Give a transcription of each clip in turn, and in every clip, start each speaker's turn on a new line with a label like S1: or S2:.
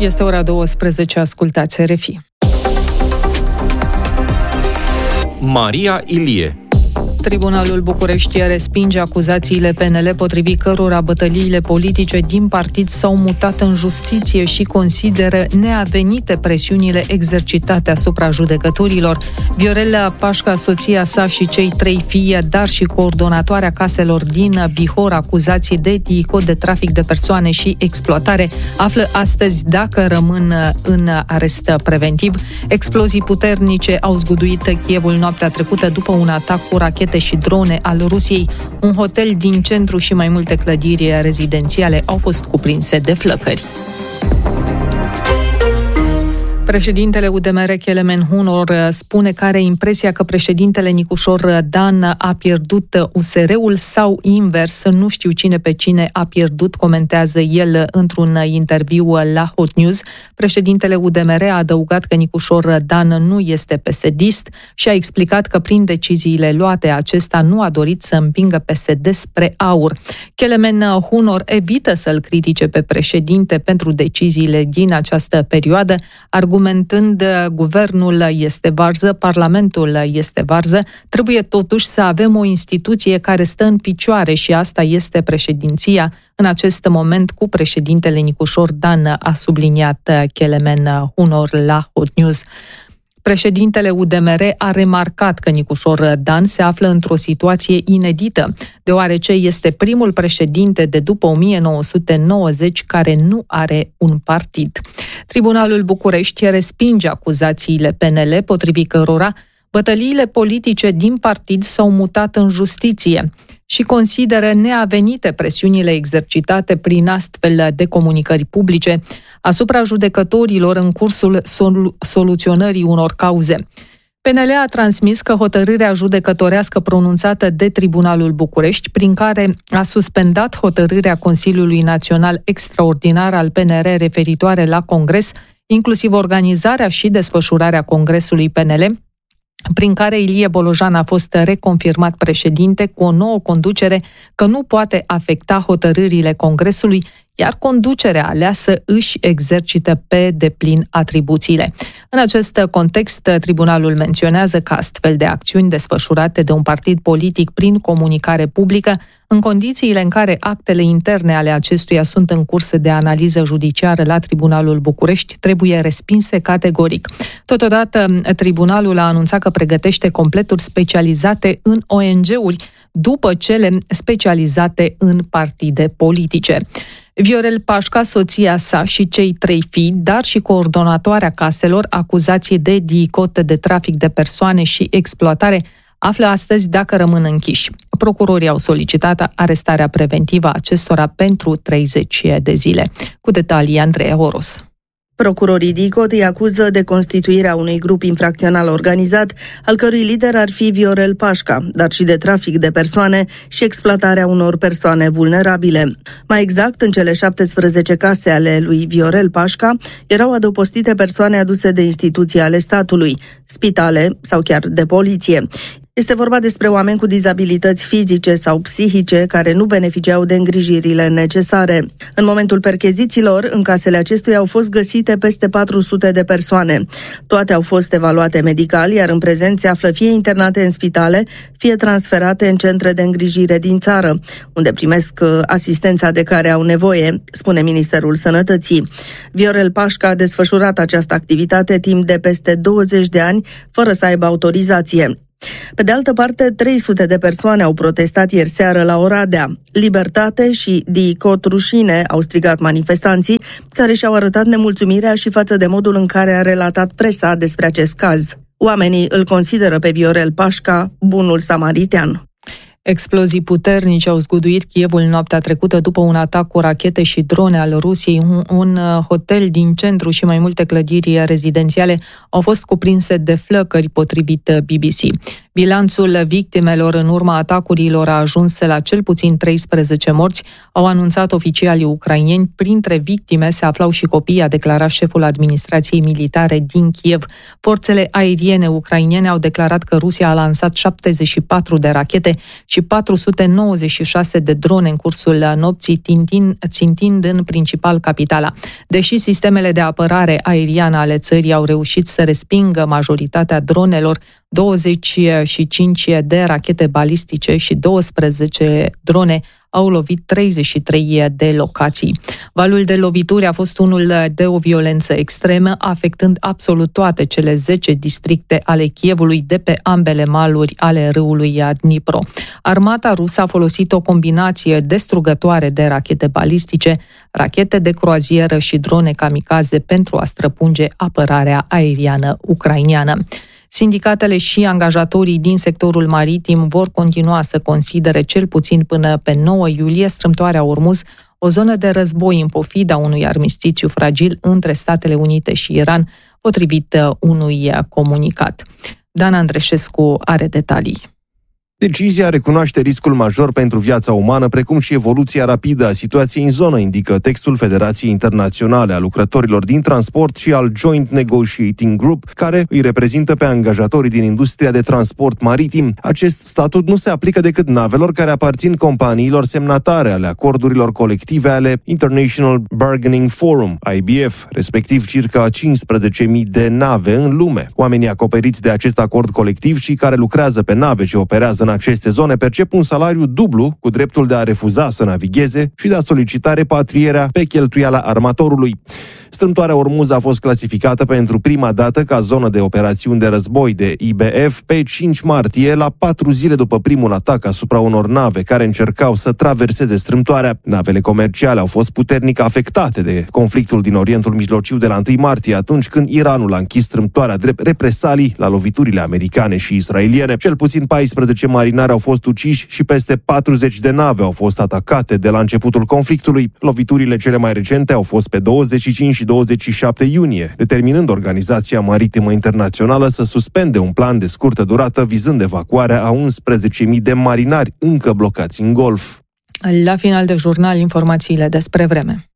S1: Este ora 12, ascultați RFI.
S2: Maria Ilie.
S1: Tribunalul București respinge acuzațiile PNL potrivit cărora bătăliile politice din partid s-au mutat în justiție și consideră neavenite presiunile exercitate asupra judecătorilor. Viorel Pașca, soția sa și cei 3 fii, dar și coordonatoarea caselor din Bihor, acuzații de DICOT, de trafic de persoane și exploatare, află astăzi dacă rămân în arest preventiv. Explozii puternice au zguduit Kievul noaptea trecută după un atac cu rachete și drone al Rusiei. Un hotel din centru și mai multe clădiri rezidențiale au fost cuprinse de flăcări. Președintele UDMR, Kelemen Hunor, spune că are impresia că președintele Nicușor Dan a pierdut USR-ul sau invers. Nu știu cine pe cine a pierdut, comentează el într-un interviu la Hot News. Președintele UDMR a adăugat că Nicușor Dan nu este PSD-ist și a explicat că prin deciziile luate acesta nu a dorit să împingă PSD spre aur. Kelemen Hunor evită să-l critique pe președinte pentru deciziile din această perioadă, argumentând guvernul este varză, parlamentul este varză, trebuie totuși să avem o instituție care stă în picioare și asta este președinția. În acest moment cu președintele Nicușor Dan, a subliniat Kelemen Hunor la Hot News. Președintele UDMR a remarcat că Nicușor Dan se află într-o situație inedită, deoarece este primul președinte de după 1990 care nu are un partid. Tribunalul București respinge acuzațiile PNL, potrivit cărora bătăliile politice din partid s-au mutat în justiție și consideră neavenite presiunile exercitate prin astfel de comunicări publice asupra judecătorilor în cursul soluționării unor cauze. PNL a transmis că hotărârea judecătorească pronunțată de Tribunalul București, prin care a suspendat hotărârea Consiliului Național Extraordinar al PNR referitoare la Congres, inclusiv organizarea și desfășurarea Congresului PNL, prin care Ilie Bolojan a fost reconfirmat președinte cu o nouă conducere, că nu poate afecta hotărârile Congresului, iar conducerea aleasă își exercită pe deplin atribuțiile. În acest context, tribunalul menționează că astfel de acțiuni desfășurate de un partid politic prin comunicare publică, în condițiile în care actele interne ale acestuia sunt în curs de analiză judiciară la Tribunalul București, trebuie respinse categoric. Totodată, tribunalul a anunțat că pregătește completuri specializate în ONG-uri, după cele specializate în partide politice. Viorel Pașca, soția sa și cei 3 fii, dar și coordonatoarea caselor, acuzații de DICOT, de trafic de persoane și exploatare, află astăzi dacă rămân închiși. Procurorii au solicitat arestarea preventivă a acestora pentru 30 de zile. Cu detalii, Andreea Horos.
S3: Procurorii DICOT îi acuză de constituirea unui grup infracțional organizat, al cărui lider ar fi Viorel Pașca, dar și de trafic de persoane și exploatarea unor persoane vulnerabile. Mai exact, în cele 17 case ale lui Viorel Pașca erau adăpostite persoane aduse de instituții ale statului, spitale sau chiar de poliție. Este vorba despre oameni cu dizabilități fizice sau psihice care nu beneficiau de îngrijirile necesare. În momentul perchezițiilor, în casele acestuia au fost găsite peste 400 de persoane. Toate au fost evaluate medical, iar în prezent se află fie internate în spitale, fie transferate în centre de îngrijire din țară, unde primesc asistența de care au nevoie, spune Ministerul Sănătății. Viorel Pașca a desfășurat această activitate timp de peste 20 de ani, fără să aibă autorizație. Pe de altă parte, 300 de persoane au protestat ieri seară la Oradea. Libertate și DICOT rușine, au strigat manifestanții, care și-au arătat nemulțumirea și față de modul în care a relatat presa despre acest caz. Oamenii îl consideră pe Viorel Pașca bunul samaritean.
S1: Explozii puternice au zguduit Kievul noaptea trecută după un atac cu rachete și drone al Rusiei. Un hotel din centru și mai multe clădiri rezidențiale au fost cuprinse de flăcări, potrivit BBC. Bilanțul victimelor în urma atacurilor a ajuns la cel puțin 13 morți, au anunțat oficialii ucraineni. Printre victime se aflau și copii, a declarat șeful administrației militare din Kiev. Forțele aeriene ucrainene au declarat că Rusia a lansat 74 de rachete și 496 de drone în cursul nopții, țintind în principal capitala. Deși sistemele de apărare aeriană ale țării au reușit să respingă majoritatea dronelor, 25 de rachete balistice și 12 drone au lovit 33 de locații. Valul de lovituri a fost unul de o violență extremă, afectând absolut toate cele 10 districte ale Kievului de pe ambele maluri ale râului Dnipro. Armata rusă a folosit o combinație destrugătoare de rachete balistice, rachete de croazieră și drone kamikaze pentru a străpunge apărarea aeriană ucraineană. Sindicatele și angajatorii din sectorul maritim vor continua să considere cel puțin până pe 9 iulie strâmtoarea Ormuz o zonă de război în pofida unui armistițiu fragil între Statele Unite și Iran, potrivit unui comunicat. Dan Andreșescu are detalii.
S4: Decizia recunoaște riscul major pentru viața umană, precum și evoluția rapidă a situației în zonă, indică textul Federației Internaționale a Lucrătorilor din Transport și al Joint Negotiating Group, care îi reprezintă pe angajatorii din industria de transport maritim. Acest statut nu se aplică decât navelor care aparțin companiilor semnatare ale acordurilor colective ale International Bargaining Forum, IBF, respectiv circa 15.000 de nave în lume. Oamenii acoperiți de acest acord colectiv și care lucrează pe nave ce operează în aceste zone percep un salariu dublu, cu dreptul de a refuza să navigheze și de a solicita repatrierea pe cheltuiala armatorului. Strâmtoarea Ormuz a fost clasificată pentru prima dată ca zonă de operațiuni de război de IBF pe 5 martie, la 4 zile după primul atac asupra unor nave care încercau să traverseze strâmtoarea. Navele comerciale au fost puternic afectate de conflictul din Orientul Mijlociu de la 1 martie, atunci când Iranul a închis strâmtoarea drept represalii la loviturile americane și israeliene. Cel puțin 14 marinari au fost uciși și peste 40 de nave au fost atacate de la începutul conflictului. Loviturile cele mai recente au fost pe 25 și 27 iunie, determinând Organizația Maritimă Internațională să suspende un plan de scurtă durată vizând evacuarea a 11.000 de marinari încă blocați în Golf.
S1: La final de jurnal, informațiile despre vreme.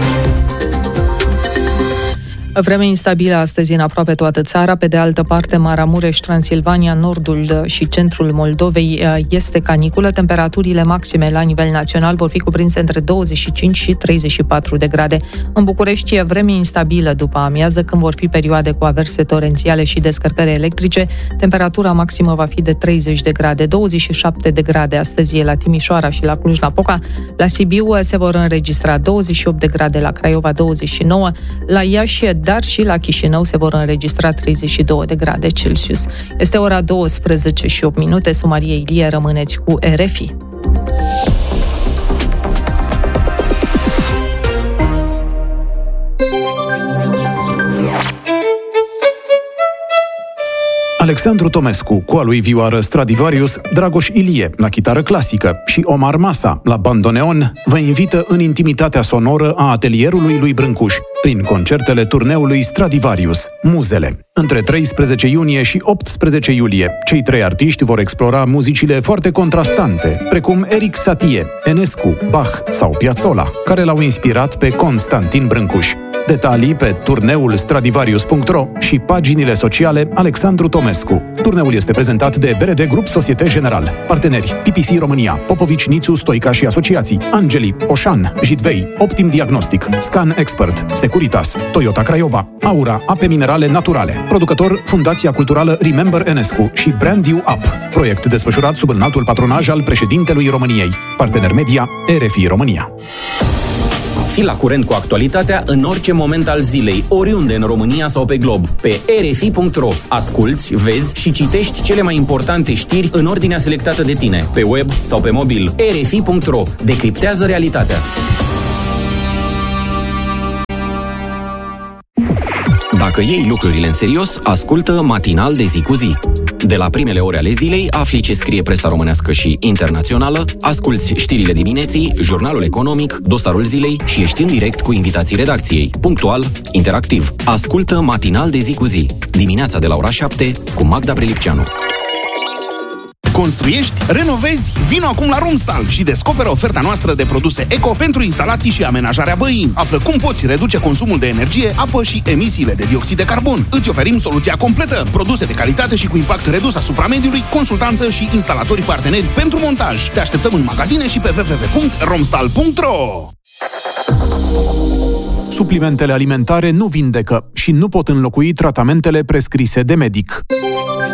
S1: Vreme instabilă astăzi în aproape toată țara. Pe de altă parte, Maramureș, Transilvania, nordul și centrul Moldovei este caniculă. Temperaturile maxime la nivel național vor fi cuprinse între 25 și 34 de grade. În București e vreme instabilă după amiază, când vor fi perioade cu averse torențiale și descărcări electrice. Temperatura maximă va fi de 30 de grade, 27 de grade astăzi e la Timișoara și la Cluj-Napoca. La Sibiu se vor înregistra 28 de grade, la Craiova 29, la Iași, dar și la Chișinău se vor înregistra 32 de grade Celsius. Este ora 12 și 8 minute. Maria Ilie, rămâneți cu RFI.
S5: Alexandru Tomescu, cu a lui vioară Stradivarius, Dragoș Ilie, la chitară clasică, și Omar Masa, la bandoneon, vă invită în intimitatea sonoră a atelierului lui Brâncuș, prin concertele turneului Stradivarius, Muzele. Între 13 iunie și 18 iulie, cei 3 artiști vor explora muzicile foarte contrastante, precum Eric Satie, Enescu, Bach sau Piazzolla, care l-au inspirat pe Constantin Brâncuș. Detalii pe turneul Stradivarius.ro și paginile sociale Alexandru Tomescu. Turneul este prezentat de BRD Grup Societe General. Parteneri: PPC România, Popovici, Nițu, Stoica și Asociații, Angeli, Oșan, Jitvei, Optim Diagnostic, Scan Expert, Securitas, Toyota Craiova, Aura, Ape Minerale Naturale. Producător: Fundația Culturală Remember Enescu și Brand You Up. Proiect desfășurat sub înaltul patronaj al președintelui României. Partener media RFI România.
S2: Fii la curent cu actualitatea în orice moment al zilei, oriunde în România sau pe glob. Pe rfi.ro asculți, vezi și citești cele mai importante știri în ordinea selectată de tine, pe web sau pe mobil. rfi.ro decriptează realitatea. Dacă iei lucrurile în serios, ascultă Matinal de zi cu zi. De la primele ore ale zilei, afli ce scrie presa românească și internațională, asculți știrile dimineții, jurnalul economic, dosarul zilei și ești în direct cu invitații redacției. Punctual, interactiv. Ascultă Matinal de zi cu zi. Dimineața de la ora 7 cu Magda Prelipceanu.
S6: Construiești? Renovezi? Vino acum la Romstal și descoperă oferta noastră de produse eco pentru instalații și amenajarea băii. Află cum poți reduce consumul de energie, apă și emisiile de dioxid de carbon. Îți oferim soluția completă, produse de calitate și cu impact redus asupra mediului, consultanță și instalatori parteneri pentru montaj. Te așteptăm în magazine și pe www.romstal.ro.
S5: Suplimentele alimentare nu vindecă și nu pot înlocui tratamentele prescrise de medic.